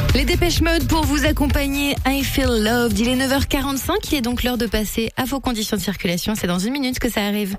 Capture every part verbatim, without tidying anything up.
Les Dépêche Mode pour vous accompagner. I Feel Loved. Il est neuf heures quarante-cinq. Il est donc l'heure de passer à vos conditions de circulation. C'est dans une minute que ça arrive.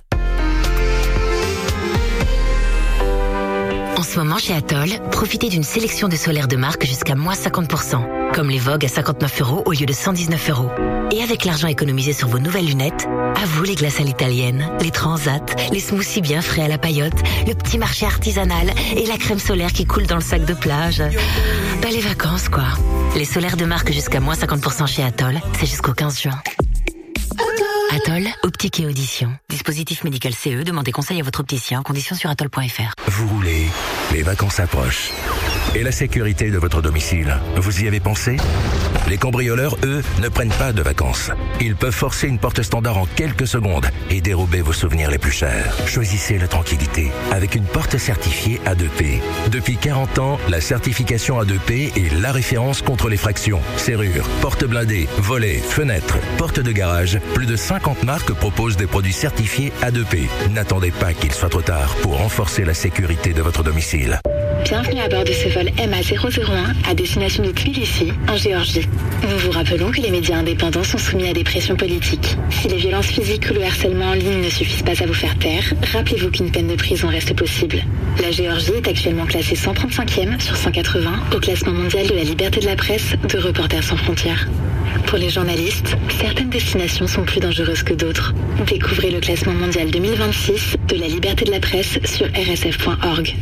En ce moment, chez Atoll, profitez d'une sélection de solaires de marque jusqu'à moins cinquante pour cent. Comme les Vogue à cinquante-neuf euros au lieu de cent dix-neuf euros. Et avec l'argent économisé sur vos nouvelles lunettes, à vous les glaces à l'italienne, les transats, les smoothies bien frais à la paillote, le petit marché artisanal et la crème solaire qui coule dans le sac de plage. Bah, les vacances, quoi. Les solaires de marque jusqu'à moins cinquante pour cent chez Atoll, c'est jusqu'au quinze juin. Atoll, optique et audition. Dispositif médical C E, demandez conseil à votre opticien. Conditions sur atoll point f r. Vous roulez, les vacances approchent. Et la sécurité de votre domicile, vous y avez pensé ? Les cambrioleurs, eux, ne prennent pas de vacances. Ils peuvent forcer une porte standard en quelques secondes et dérober vos souvenirs les plus chers. Choisissez la tranquillité avec une porte certifiée A deux P. Depuis quarante ans, la certification A deux P est la référence contre les fractions, serrures, portes blindées, volets, fenêtres, portes de garage. Plus de cinquante marques proposent des produits certifiés A deux P. N'attendez pas qu'il soit trop tard pour renforcer la sécurité de votre domicile. Bienvenue à bord de ce vol M A zéro zéro un à destination de Tbilissi, en Géorgie. Nous vous rappelons que les médias indépendants sont soumis à des pressions politiques. Si les violences physiques ou le harcèlement en ligne ne suffisent pas à vous faire taire, rappelez-vous qu'une peine de prison reste possible. La Géorgie est actuellement classée cent trente-cinquième sur cent quatre-vingts au classement mondial de la liberté de la presse de Reporters sans frontières. Pour les journalistes, certaines destinations sont plus dangereuses que d'autres. Découvrez le classement mondial deux mille vingt-six de la liberté de la presse sur r s f point org.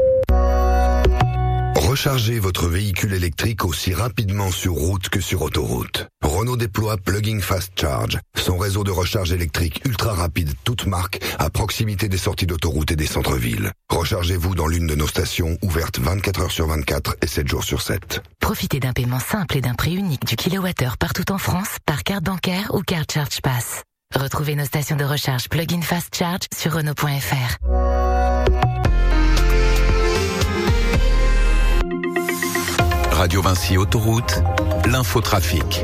Rechargez votre véhicule électrique aussi rapidement sur route que sur autoroute. Renault déploie Plug-in Fast Charge, son réseau de recharge électrique ultra rapide toute marque à proximité des sorties d'autoroute et des centres-villes. Rechargez-vous dans l'une de nos stations ouvertes vingt-quatre heures sur vingt-quatre et sept jours sur sept. Profitez d'un paiement simple et d'un prix unique du kilowattheure partout en France par carte bancaire ou carte Charge Pass. Retrouvez nos stations de recharge Plug-in Fast Charge sur Renault point f r. Radio Vinci Autoroute, l'infotrafic.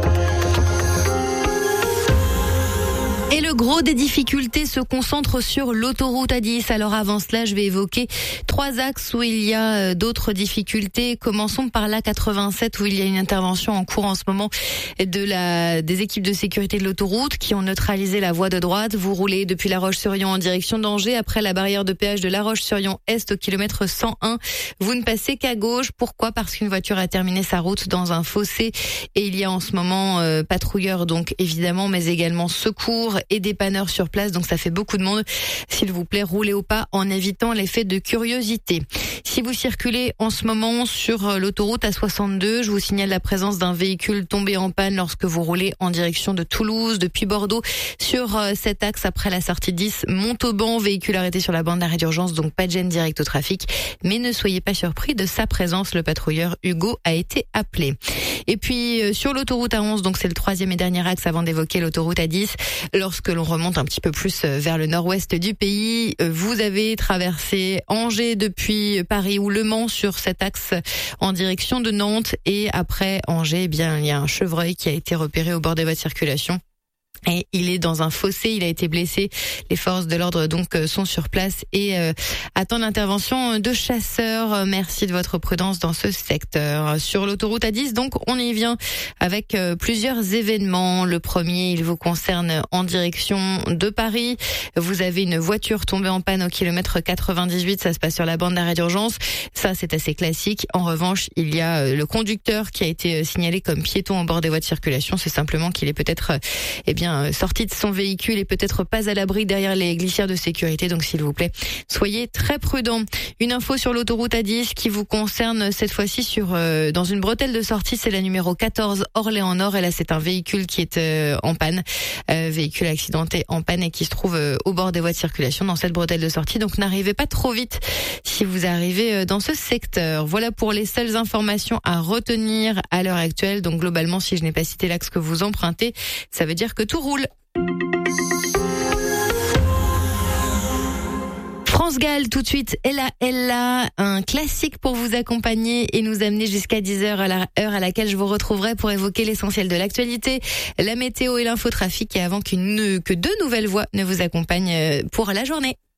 Et le gros des difficultés se concentre sur l'autoroute A dix. Alors avant cela, je vais évoquer trois axes où il y a d'autres difficultés. Commençons par l'A quatre-vingt-sept où il y a une intervention en cours en ce moment de la des équipes de sécurité de l'autoroute qui ont neutralisé la voie de droite. Vous roulez depuis La Roche-sur-Yon en direction d'Angers après la barrière de péage de La Roche-sur-Yon Est au kilomètre cent un. Vous ne passez qu'à gauche. Pourquoi ? Parce qu'une voiture a terminé sa route dans un fossé et il y a en ce moment euh, patrouilleurs donc évidemment, mais également secours et dépanneurs sur place, donc ça fait beaucoup de monde. S'il vous plaît, roulez au pas en évitant l'effet de curiosité. Si vous circulez en ce moment sur l'autoroute A soixante-deux, je vous signale la présence d'un véhicule tombé en panne lorsque vous roulez en direction de Toulouse depuis Bordeaux sur cet axe après la sortie dix Montauban, véhicule arrêté sur la bande d'arrêt d'urgence, donc pas de gêne direct au trafic, mais ne soyez pas surpris de sa présence, le patrouilleur Hugo a été appelé. Et puis sur l'autoroute A onze, donc c'est le troisième et dernier axe avant d'évoquer l'autoroute A dix, lorsque l'on remonte un petit peu plus vers le nord-ouest du pays, vous avez traversé Angers depuis Paris ou Le Mans sur cet axe en direction de Nantes et après Angers, eh bien il y a un chevreuil qui a été repéré au bord des voies de circulation. Et il est dans un fossé, il a été blessé. Les forces de l'ordre donc sont sur place et euh, attendent l'intervention de chasseurs. Merci de votre prudence dans ce secteur. Sur l'autoroute A dix, donc on y vient avec euh, plusieurs événements. Le premier, il vous concerne en direction de Paris. Vous avez une voiture tombée en panne au kilomètre quatre-vingt-dix-huit, ça se passe sur la bande d'arrêt d'urgence. Ça, c'est assez classique. En revanche, il y a le conducteur qui a été signalé comme piéton au bord des voies de circulation. C'est simplement qu'il est peut-être, eh bien, sorti de son véhicule et peut-être pas à l'abri derrière les glissières de sécurité. Donc s'il vous plaît, soyez très prudents. Une info sur l'autoroute A dix qui vous concerne cette fois-ci sur euh, dans une bretelle de sortie, c'est la numéro quatorze Orléans Nord et là c'est un véhicule qui est euh, en panne, euh, véhicule accidenté en panne et qui se trouve euh, au bord des voies de circulation dans cette bretelle de sortie. Donc n'arrivez pas trop vite si vous arrivez euh, dans ce secteur. Voilà pour les seules informations à retenir à l'heure actuelle. Donc globalement, si je n'ai pas cité l'axe que vous empruntez, ça veut dire que tout roule. France Gall, tout de suite, Ella Ella, un classique pour vous accompagner et nous amener jusqu'à dix heures à la heure à laquelle je vous retrouverai pour évoquer l'essentiel de l'actualité, la météo et l'infotrafic et avant qu'une, que deux nouvelles voix ne vous accompagnent pour la journée.